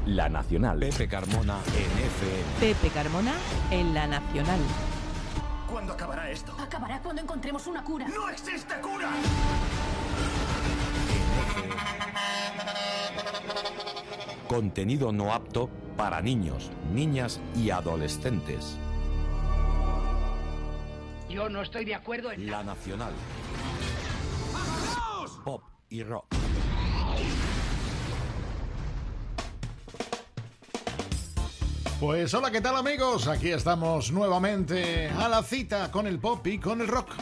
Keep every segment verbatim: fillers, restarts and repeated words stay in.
La Nacional. Pepe Carmona en F M. Pepe Carmona en La Nacional. ¿Cuándo acabará esto? Acabará cuando encontremos una cura. ¡No existe cura! Contenido no apto para niños, niñas y adolescentes. Yo no estoy de acuerdo en... La Nacional. ¡Vamos! Pop y rock. Pues hola, ¿qué tal amigos? Aquí estamos nuevamente a la cita con el pop y con el rock.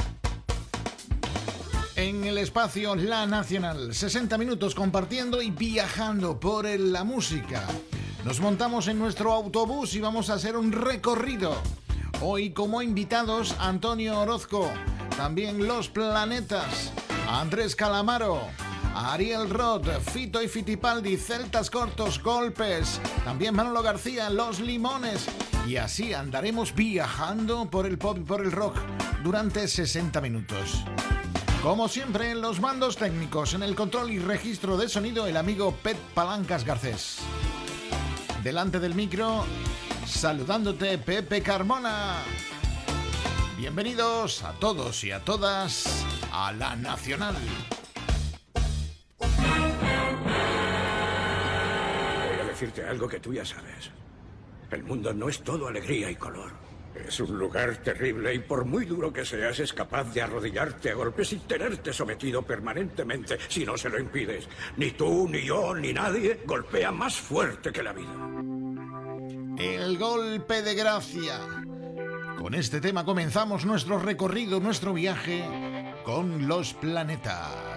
En el espacio La Nacional, sesenta minutos compartiendo y viajando por el, la música. Nos montamos en nuestro autobús y vamos a hacer un recorrido. Hoy como invitados Antonio Orozco, también Los Planetas, Andrés Calamaro, Ariel Roth, Fito y Fitipaldi, Celtas Cortos, Golpes, también Manolo García, Los Limones. Y así andaremos viajando por el pop y por el rock durante sesenta minutos. Como siempre, en los mandos técnicos, en el control y registro de sonido, el amigo Pet Palancas Garcés. Delante del micro, saludándote Pepe Carmona. Bienvenidos a todos y a todas a La Nacional. Voy a decirte algo que tú ya sabes. El mundo no es todo alegría y color. Es un lugar terrible y por muy duro que seas, es capaz de arrodillarte a golpes y tenerte sometido permanentemente si no se lo impides. Ni tú, ni yo, ni nadie golpea más fuerte que la vida. El golpe de gracia. Con este tema comenzamos nuestro recorrido, nuestro viaje con Los Planetas.